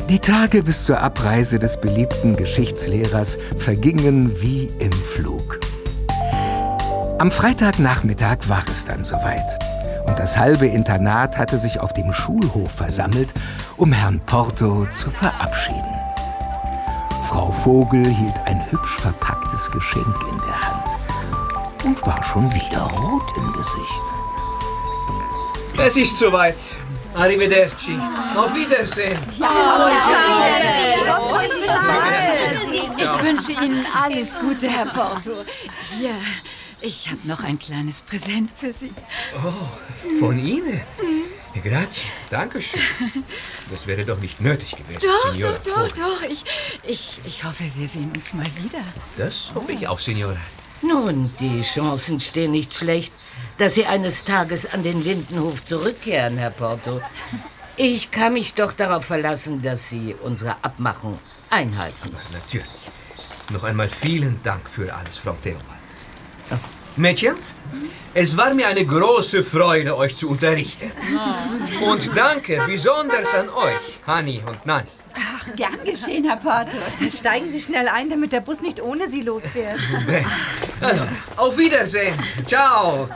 Die Tage bis zur Abreise des beliebten Geschichtslehrers vergingen wie im Flug. Am Freitagnachmittag war es dann soweit. Und das halbe Internat hatte sich auf dem Schulhof versammelt, um Herrn Porto zu verabschieden. Frau Vogel hielt ein hübsch verpacktes Geschenk in der Hand und war schon wieder rot im Gesicht. Es ist soweit. Arrivederci. Auf Wiedersehen. Ich wünsche Ihnen alles Gute, Herr Porto. Hier, ich habe noch ein kleines Präsent für Sie. Oh, von Ihnen? Grazie, danke schön. Das wäre doch nicht nötig gewesen, Signora. Doch. Ich hoffe, wir sehen uns mal wieder. Das hoffe ich auch, Signora. Nun, die Chancen stehen nicht schlecht, dass Sie eines Tages an den Lindenhof zurückkehren, Herr Porto. Ich kann mich doch darauf verlassen, dass Sie unsere Abmachung einhalten. Aber natürlich. Noch einmal vielen Dank für alles, Frau Theobald. Mädchen, es war mir eine große Freude, euch zu unterrichten. Und danke besonders an euch, Hani und Nani. Ach, gern geschehen, Herr Porto. Steigen Sie schnell ein, damit der Bus nicht ohne Sie losfährt. Also, auf Wiedersehen. Ciao.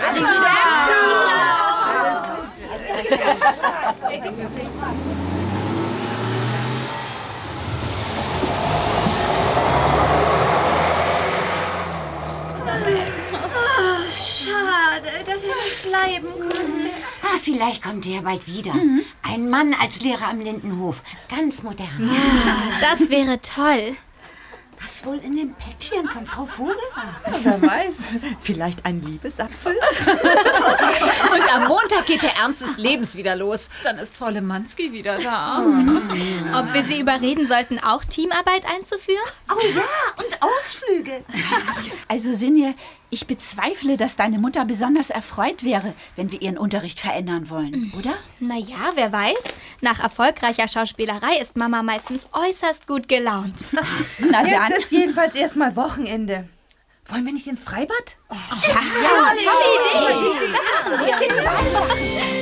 Schade, dass er nicht bleiben konnte. Vielleicht kommt er bald wieder. Ein Mann als Lehrer am Lindenhof. Ganz modern. Das wäre toll. Was wohl in dem Päckchen von Frau Vogel war? Wer weiß, vielleicht ein Liebesapfel? Und am Montag geht der Ernst des Lebens wieder los. Dann ist Frau Lemanski wieder da. Ob wir sie überreden sollten, auch Teamarbeit einzuführen? Oh ja, und Ausflüge. Also Sinje, ich bezweifle, dass deine Mutter besonders erfreut wäre, wenn wir ihren Unterricht verändern wollen, oder? Naja, wer weiß. Nach erfolgreicher Schauspielerei ist Mama meistens äußerst gut gelaunt. Na dann. Jetzt ist jedenfalls erstmal Wochenende. Wollen wir nicht ins Freibad? Ja, tolle Idee. Das machen wir.